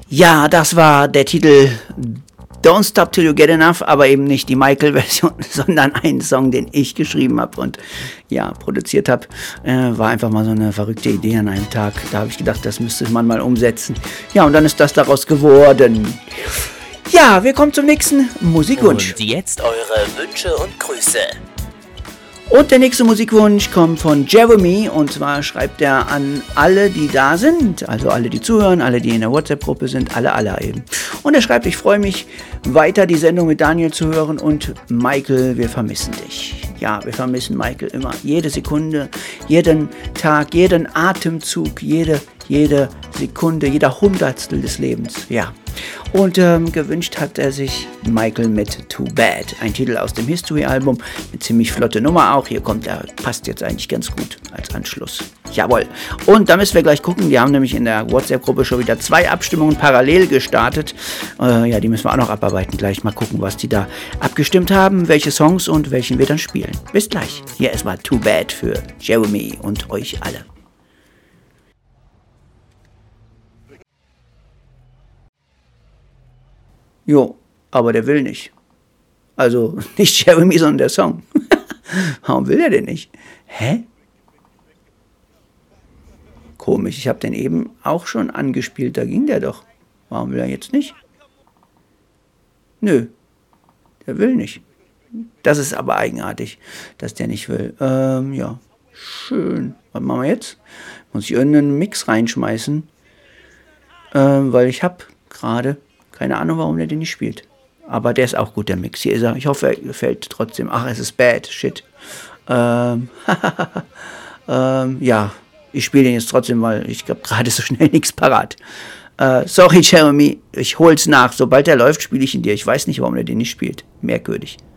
Ja, das war der Titel Don't Stop Till You Get Enough, aber eben nicht die Michael-Version, sondern einen Song, den ich geschrieben habe und ja, produziert habe. War einfach mal so eine verrückte Idee an einem Tag. Da habe ich gedacht, das müsste man mal umsetzen. Ja, und dann ist das daraus geworden. Ja, wir kommen zum nächsten Musikwunsch. Und jetzt eure Wünsche und Grüße. Und der nächste Musikwunsch kommt von Jeremy, und zwar schreibt er an alle, die da sind, also alle, die zuhören, alle, die in der WhatsApp-Gruppe sind, alle eben. Und er schreibt: Ich freue mich, weiter die Sendung mit Daniel zu hören, und Michael, wir vermissen dich. Ja, wir vermissen Michael immer. Jede Sekunde, jeden Tag, jeden Atemzug, jede Sekunde, jeder Hundertstel des Lebens. Ja. Und gewünscht hat er sich Michael mit Too Bad, ein Titel aus dem History-Album, eine ziemlich flotte Nummer auch. Hier kommt er, passt jetzt eigentlich ganz gut als Anschluss. Jawohl. Und da müssen wir gleich gucken, wir haben nämlich in der WhatsApp-Gruppe schon wieder 2 Abstimmungen parallel gestartet. Ja, die müssen wir auch noch abarbeiten. Gleich mal gucken, was die da abgestimmt haben, welche Songs und welchen wir dann spielen. Bis gleich. Hier erstmal Too Bad für Jeremy und euch alle. Jo, aber der will nicht. Also nicht Jeremy, sondern der Song. Warum will er denn nicht? Hä? Komisch, ich habe den eben auch schon angespielt, da ging der doch. Warum will er jetzt nicht? Nö, der will nicht. Das ist aber eigenartig, dass der nicht will. Ja, schön. Was machen wir jetzt? Muss ich irgendeinen Mix reinschmeißen? Weil ich habe gerade... Keine Ahnung, warum der den nicht spielt. Aber der ist auch gut, der Mix. Hier ist er. Ich hoffe, er gefällt trotzdem. Ach, es ist bad. Shit. Ja, ich spiele den jetzt trotzdem, weil ich habe gerade so schnell nichts parat. Sorry, Jeremy. Ich hol's nach. Sobald er läuft, spiele ich ihn dir. Ich weiß nicht, warum er den nicht spielt. Merkwürdig.